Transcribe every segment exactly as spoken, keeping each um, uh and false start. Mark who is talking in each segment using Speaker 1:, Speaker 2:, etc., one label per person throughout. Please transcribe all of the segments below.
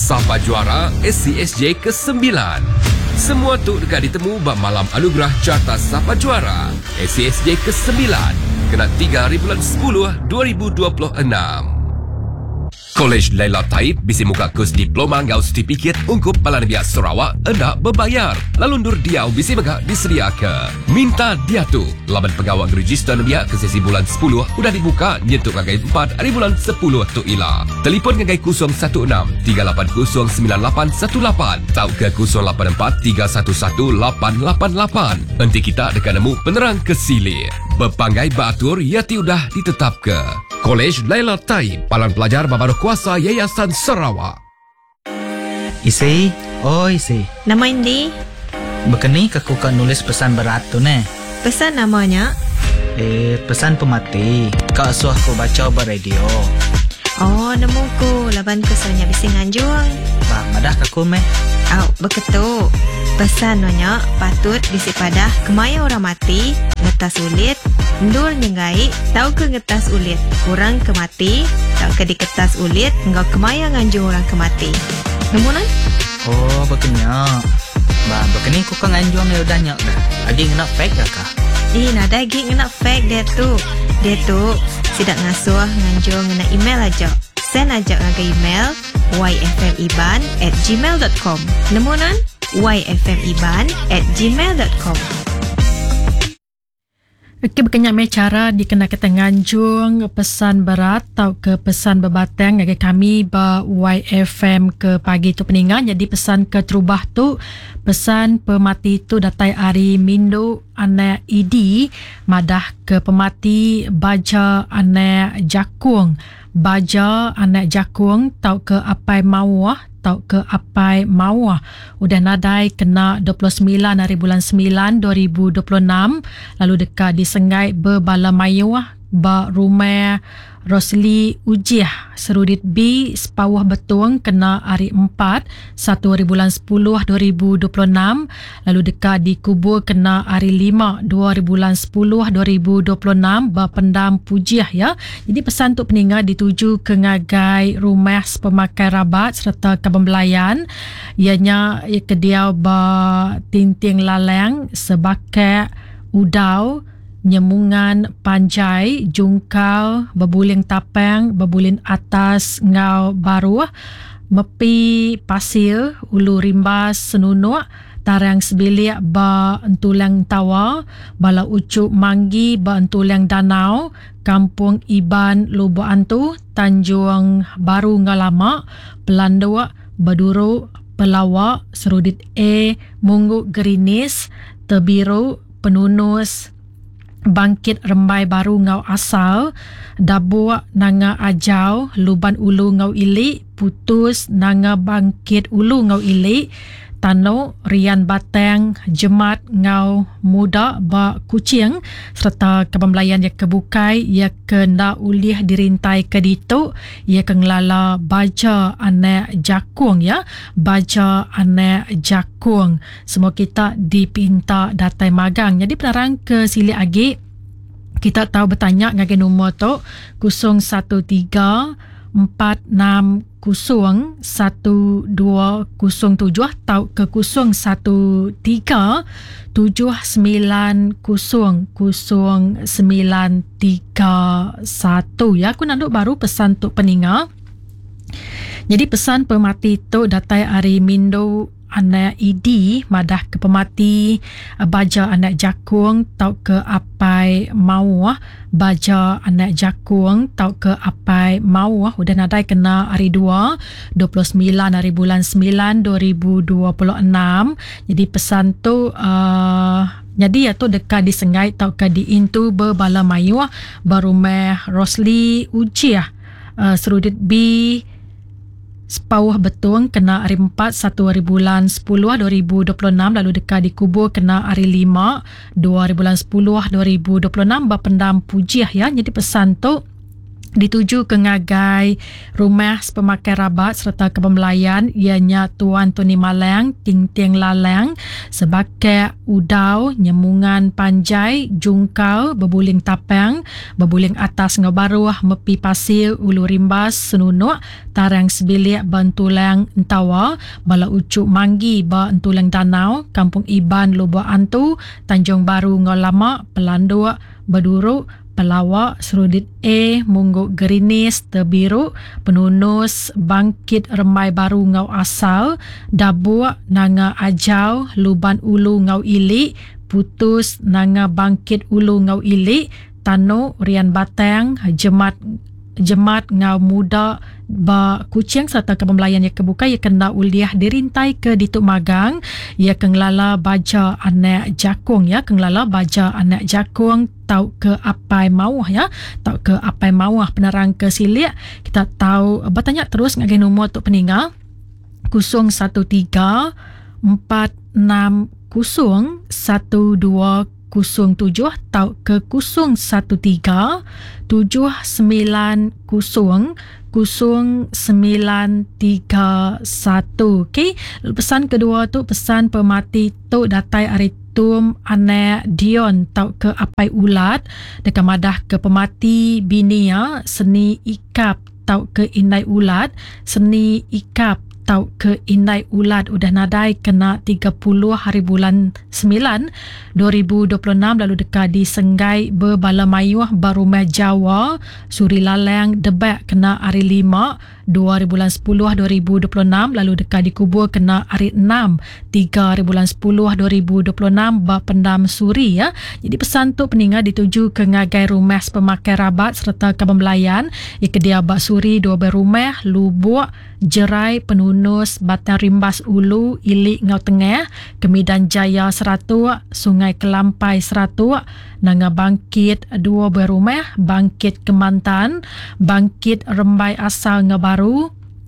Speaker 1: Sapa Juara S C S J kesembilan. Semua tu dekat ditemu bab malam anugerah carta Sapa Juara S C S J kesembilan. Kena tiga hari bulan sepuluh dua ribu dua puluh enam. Kolej Laila Taib bisi muka kurs diploma ngau sertifikat ungkup Balan Biak Sarawak hendak berbayar. Lalu Nur Diau bisi muka disedia ke. Minta dia tu. Laban pegawai register Biak ke sesi bulan sepuluh sudah dibuka nyentuk ngagai empat hari bulan sepuluh tu ila. Telefon ngagai kosong satu enam tiga lapan kosong sembilan lapan satu lapan atau ke kosong lapan empat tiga satu satu lapan lapan lapan. Nanti kita dekat nemu penerang kesili. Berpanggai batur ia tiudah ditetap ke. Kolej Laila Taib, Palan Pelajar Babaruh Kuasa Yayasan Sarawak.
Speaker 2: Isi, oh isi.
Speaker 3: Nama Indi?
Speaker 2: Bekeni aku kan nulis pesan berat tu ne.
Speaker 3: Pesan namanya?
Speaker 2: Eh, pesan pemati. Kak suah aku baca beradio.
Speaker 3: Oh, nemuku. Laban kesannya bisi nganjuang.
Speaker 2: Bah, madah aku meh.
Speaker 3: Au, beketuk. Pesan nanya patut bisi padah kemaya orang mati, ngetas ulit, ndul nyengai, tau ke ngetas ulit, kurang ke mati, tau ke diketas ulit, engkau kemaya nganjung orang ke mati. Nemunan?
Speaker 2: Oh, bekenya. Bah, bekeni aku kan nganjung ni udah nyak dah. Agi nak fake dah kah?
Speaker 3: Eh, nada lagi nak fake dia tu. Dia tu, sidak ngasuh nganjung ngena email aja. Send aja ngaga email y f m iban at gmail dot com. Nemunan? y f m iban at gmail dot com.
Speaker 4: Okey, berkenyak me cara dikena kita nganjung pesan berat atau ke pesan berbatang bagi kami ba Y F M ke pagi tu peningan. Jadi pesan ke terubah tu pesan pemati tu datai hari Mindo anak I D madah ke pemati baja anak jakung. Baja anak jakung tau ke apai mawah tau ke apai mawah. Udah nadai kena dua puluh sembilan hari bulan sembilan dua ribu dua puluh enam. Lalu dekat disengai berbala mayuah ba rumah Rosli Ujiah Serudit B sepawah betung kena hari empat satu hari bulan sepuluh dua ribu dua puluh enam. Lalu dekat dikubur kena hari lima dua hari bulan sepuluh dua ribu dua puluh enam ba pendam Pujiah ya. Jadi pesan untuk peninggal dituju ke ngagai rumah pemakai rabat serta kebembelayan. Ianya ia kediau ba tinting laleng sebakai udau nyemungan panjai, jungkal, bebuling tapang, bebuling atas ngau baru, mepi pasir, ulu rimbas senunuk, tarang sebilik ba entulang tawa, bala ucuk manggi ba entulang danau, kampung Iban Lubuk Antu, Tanjung Baru Ngalama, Pelandua, Baduru, Pelawak, Serudit A, Mungguk Gerinis, Tebiru, Penunus, Bangkit Rembai Baru Ngau Asal, Dabuk Nanga Ajau, Luban Ulu Ngau Ilik, Putus Nanga Bangkit Ulu Ngau Ilik, Tano Rian Batang, Jemat Ngau Muda Ba Kucing, serta kebembelayan yang kebukai ia kena ulih dirintai ke dituk ia kengelala baja anak jakung ya, baja anak jakung. Semua kita dipinta datai magang. Jadi penerang ke sili agi kita tahu bertanya ngagai nombor tu kosong satu tiga empat enam kosong satu dua kosong tujuh atau ke kosong satu tiga tujuh sembilan kosong kosong sembilan tiga satu ya. Aku nak duk baru pesan tu peninga. Jadi pesan pemati tu datai hari Mindo anak I D madah ke pemati baja anak jakung tau ke apai mawah baja anak jakung tau ke apai mawah udah nadai kena hari dua dua puluh sembilan hari bulan sembilan dua ribu dua puluh enam. Jadi pesan tu uh, jadi ya tu dekat disengai tau ke di intu berbala mayuah barumah Rosli Ujiah uh, Serudit B sepawah betung kena hari empat satu hari bulan sepuluh dua ribu dua puluh enam. Lalu dekat dikubur kena hari lima dua hari bulan sepuluh dua ribu dua puluh enam ba pendam Pujiah ya. Jadi pesan tu dituju ke ngagai rumah pemakai rabat serta kepembelayan ianya Tuan Tony Malang, Ting Ting Lalang sebagai udau, nyemungan panjai, jungkau, bebuling tapang, bebuling atas ngabaruah, mepi pasir, ulu rimbas, senunuk, tarang sebilik, bantulang entawa, bala ucuk manggi, ba entulang danau, kampung Iban, Lubuk Antu, Tanjung Baru Ngolama, Pelanduk, Beduruk, Pelawak, Serudit A, Mungguk Gerinis, Tebiru, Penunus, Bangkit Remai Baru Ngau Asal, Dabuk, Nanga Ajau, Luban Ulu Ngau Ilik, Putus, Nanga Bangkit Ulu Ngau Ilik, Tanuk, Rian Batang, Jemat Jemat Ngau Muda ba Kuching serta kepembelayan yang kebuka ia kena uliah dirintai ke Dituk Magang ia kenglala baja anak jakung ya kenglala baja anak jakung tau ke apai mawah ya tau ke apai mawah penerang ke silik kita tahu bertanya terus ngagai nombor untuk peninggal kosong satu tiga empat enam kosong satu dua kosong tujuh tau ke kosong satu tiga tujuh sembilan kosong kosong sembilan tiga satu. Okey, pesan kedua tu pesan pemati tu datai aritum anak Dion tau ke apai ulat dekat madah ke pemati bini ya seni ikap tau ke indai ulat seni ikap tau ke indai ulat udah nadai kena tiga puluh hari bulan sembilan dua ribu dua puluh enam lalu dekat di Senggai Berbala Mayuh Barumah Jawa Suri Lalang Debak kena hari lima dua bulan sepuluh dua ribu dua puluh enam lalu dekat di Kubur kena hari enam tiga bulan sepuluh dua ribu dua puluh enam ba pendam suri ya. Jadi pesan tu peninggal dituju ke ngagai rumah pemakai rabat serta kepembelayan ikedia ba suri dua berumah Lubuk Jerai Penunus Batang Rimbas Ulu Ilik Ngau Tengah Kemidan Jaya Seratuk Sungai Kelampai Seratuk Nanga Bangkit dua berumah Bangkit Kemantan Bangkit Rembai Asal Ngabaru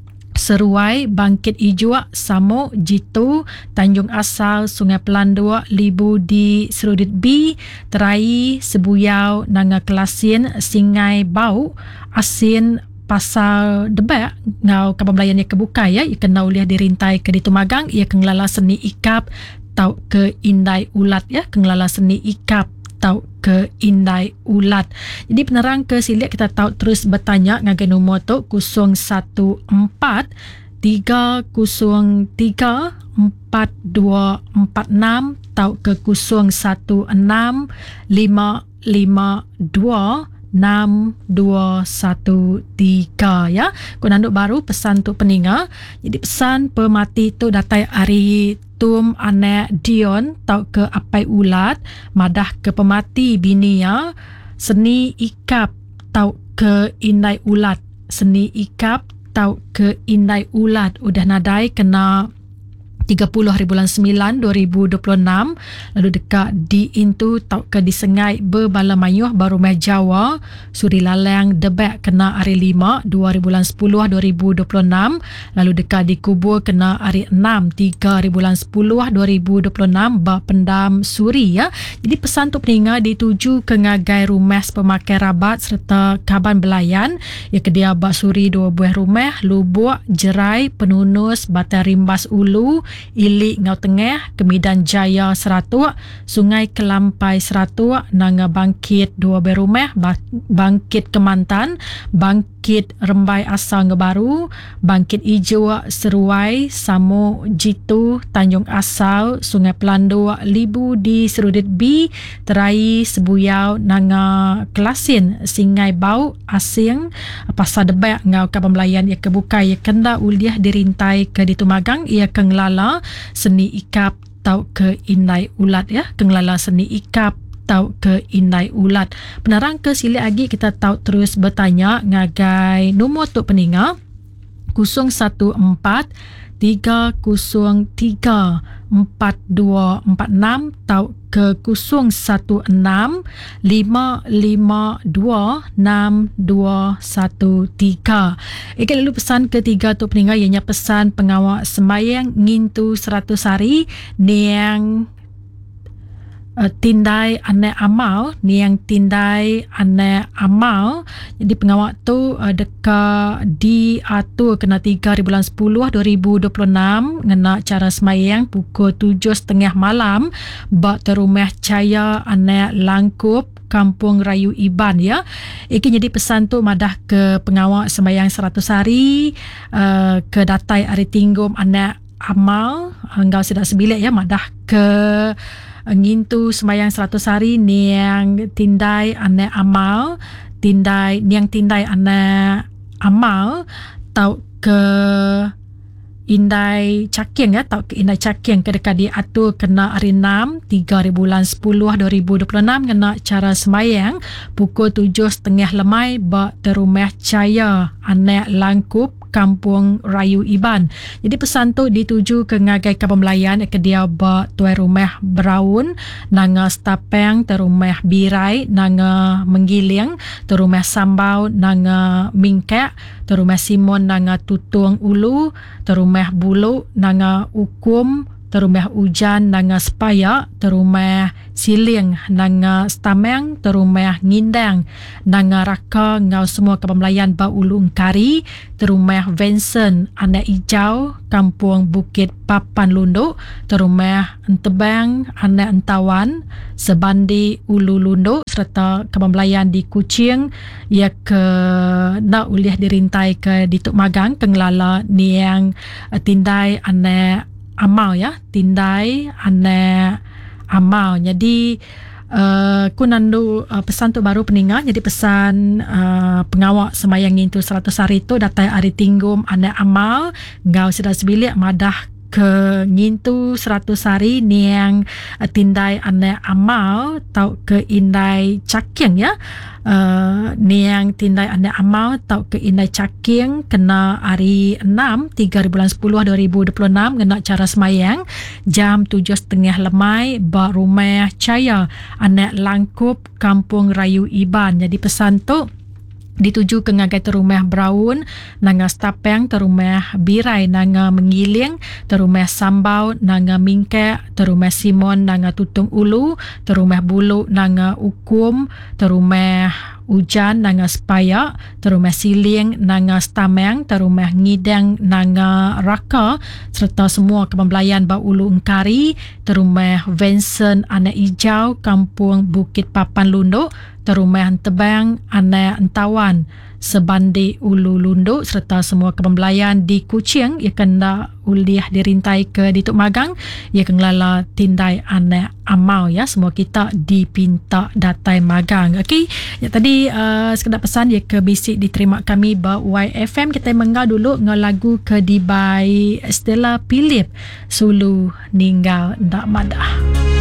Speaker 4: Seruai Bangkit Ijuak Samuk Jitu Tanjung Asal Sungai Pelanduk Libu di Serudit B Terai Sebuyau Nanga Kelasin Singai Bau Asin Pasal Debak ngau kepembelayan yang kebuka ya ia kena uliah dirintai ke Dituk Magang ia kenglala seni ikap tau ke indai ulat ya kenglala seni ikap tau ke indai ulat. Jadi penerang ke silik kita tahu terus bertanya ngagai nombor tu kosong satu empat tiga kosong tiga empat dua empat enam tau ke kosong satu enam lima lima dua enam dua satu tiga ya. Konanduk baru pesan tu peninggal. Jadi pesan pemati tu datai hari tum anak Dion tau ke apai ulat madah ke pemati bini ya seni ikap tau ke indai ulat seni ikap tau ke indai ulat udah nadai kena tiga puluh hari bulan sembilan dua ribu dua puluh enam lalu dekat di Intu tau ke di Sengai Berbala Mayuh Barumah Jawa Suri Lalang Debak kena hari lima dua bulan sepuluh dua ribu dua puluh enam lalu dekat di Kubur kena hari enam tiga bulan sepuluh dua ribu dua puluh enam ba pendam suri ya. Jadi pesan tu peninggal dituju ke ngagai rumah pemakai rabat serta kaban belayan ya kedia ba suri dua buah rumah Lubuk Jerai Penunus Batang Rimbas Ulu Ilik Ngau Tengah Kemidan Jaya Seratuk Sungai Kelampai Seratuk Nanga Bangkit dua berumah Bangkit Kemantan Bangkit Rembai Asal Ngebaru Bangkit Ijo Seruai Samuk Jitu Tanjung Asal Sungai Pelanduk Libu di Serudit B Terai Sebuyau Nanga Kelasin Singai Bau Asing Pasal Debak Ngau Kapembelayan ia kebuka ia kenda uliah dirintai ke Dituk Magang ia kenglala seni ikap tau ke indai ulat ya kenglala seni ikap tau ke indai ulat. Penerang ke silik lagi kita tahu terus bertanya ngagai nombor tu peninggal kosong satu empat tiga kosong tiga empat dua empat enam tau ke kosong satu enam lima lima dua enam dua satu tiga. Okey, lalu pesan ketiga tu peninggal ianya pesan pengawal sembayang ngintu seratus hari niang Uh, tindai ane amal ni yang tindai ane amal. Jadi pengawak tu uh, dekat diatur kena tiga hari bulan sepuluh dua ribu dua puluh enam ngena cara semayang pukul tujuh tiga puluh malam bak terumah caya ane Langkup Kampung Rayu Iban ya. Iki jadi pesan tu madah ke pengawak semayang seratus hari uh, ke datai ari tinggum ane amal enggau sedak sebilik ya madah ke ngintu semayang seratus hari ni yang tindai ane amal tindai ni yang tindai ane amal tau ke Indai Caking ya tau ke Indai Caking ke dekat diatur kena hari enam tiga hari bulan sepuluh dua ribu dua puluh enam kena cara semayang pukul tujuh tiga puluh lemai bak terumah caya ane Langkup Kampung Rayu Iban. Jadi pesan tu dituju ke ngagai kapal melayan ke dia bak tuai rumah Braun nanga Stapeng terumah Birai nanga Menggiling terumah Sambau nanga Mingkek terumah Simon nanga Tutung Ulu terumah Bulu nanga Ukum terumah Ujan nanga Sepaya terumah Siling nanga Stameng terumah Ngindang nanga Raka ngau semua kapal melayan ba Ulu Engkari terumah Vincent anak Ijau Kampung Bukit Papan Lunduk terumah Entebang anak Entawan Sebandi Ulu Lunduk serta kapal melayan di Kuching ia ke nak uliah dirintai ke Dituk Magang pengelala ni yang uh, tindai anak amal ya tindai ane amal. Jadi uh, ku nandu uh, pesan tu baru peningat. Jadi pesan uh, pengawak semayang itu seratus hari tu datai hari tinggum ane amal ngau sudah sebilik madah ke ngintu seratus hari ni yang uh, tindai ane amal tau ke Indai Caking ya. Uh, ni yang tindai ane amal tau ke Indai Caking kena hari enam tiga hari bulan sepuluh dua ribu dua puluh enam kena cara semayang jam tujuh tiga puluh lemai bak rumah caya anak Langkup Kampung Rayu Iban. Jadi pesan tu dituju ke ngagai terumah Braun nanga Stapeng terumah Birai nanga Menggiling terumah Sambau nanga Mingkek terumah Simon nanga Tutung Ulu terumah Bulu nanga Ukum terumah Ujan nanga Sepaya terumah Siling nanga Stameng terumah Ngidang nanga Raka serta semua kapal melayan ba Ulu Engkari terumah Vincent anak Ijau Kampung Bukit Papan Lunduk terumah Entebang anak Entawan Sebandi Ulu Lunduk serta semua kapal melayan di Kuching ia kena uliah dirintai ke Dituk Magang ia kengelala tindai anak amal ya. Semua kita dipinta datai magang. Okey ya, tadi uh, sekedar pesan ia ke bisik diterima kami ba Y F M. Kita menggau dulu ngau lagu ke di by Stella Philip Sulu Ninggal Ndak Madah.